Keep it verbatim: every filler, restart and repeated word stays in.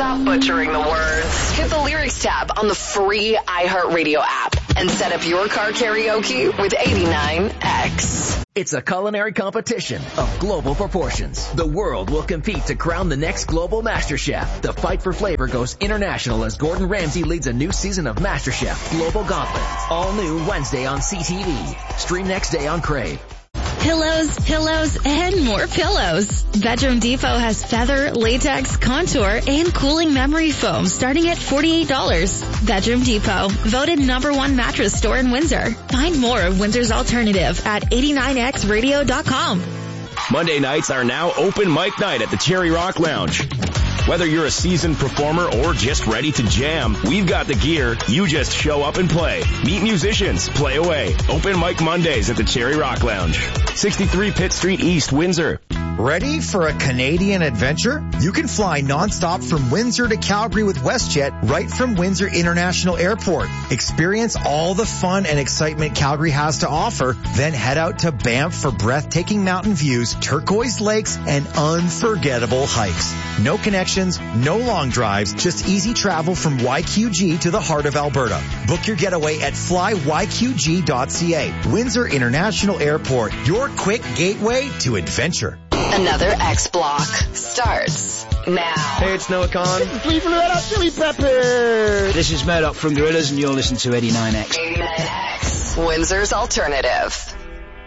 Stop butchering the words. Hit the lyrics tab on the free iHeartRadio app and set up your car karaoke with eighty-nine X. It's a culinary competition of global proportions. The world will compete to crown the next global MasterChef. The fight for flavor goes international as Gordon Ramsay leads a new season of MasterChef Global Gauntlet. All new Wednesday on C T V. Stream next day on Crave. Pillows, pillows, and more pillows. Bedroom Depot has feather, latex, contour, and cooling memory foam starting at forty-eight dollars. Bedroom Depot, voted number one mattress store in Windsor. Find more of Windsor's alternative at eighty-nine X radio dot com. Monday nights are now open mic night at the Cherry Rock Lounge. Whether you're a seasoned performer or just ready to jam, we've got the gear. You just show up and play. Meet musicians, play away. Open mic Mondays at the Cherry Rock Lounge. sixty-three Pitt Street East, Windsor. Ready for a Canadian adventure? You can fly nonstop from Windsor to Calgary with WestJet right from Windsor International Airport. Experience all the fun and excitement Calgary has to offer, then head out to Banff for breathtaking mountain views, turquoise lakes, and unforgettable hikes. No connections, no long drives, just easy travel from Y Q G to the heart of Alberta. Book your getaway at fly y q g dot c a. Windsor International Airport, your quick gateway to adventure. Another X Block starts now. Hey, it's Noah Khan. This is Lee from the Red Hot Chili Peppers. This is Murdoch from Gorillaz, and you're listening to eighty-nine X. eighty-nine X, Windsor's alternative.